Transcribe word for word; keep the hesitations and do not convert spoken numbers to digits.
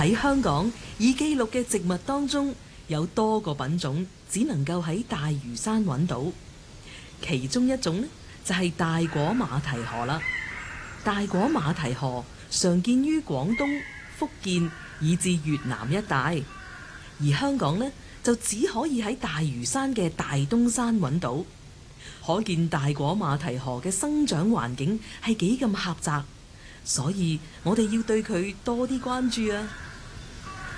喺香港已記錄嘅植物當中，有多個品種只能夠喺大嶼山揾到，其中一種呢，就係大果馬蹄河啦。大果馬蹄河常見於廣東、福建以至越南一帶，而香港呢，就只可以喺大嶼山嘅大東山揾到，可見大果馬蹄河嘅生長環境係幾咁狹窄，所以我哋要對佢多啲關注啊！